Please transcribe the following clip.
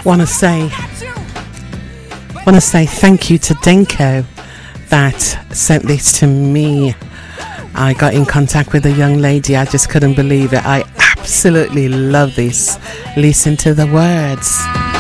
Want to say thank you to Denko that sent this to me. I got in contact with a young lady. I just couldn't believe it. I absolutely love this. Listen to the words.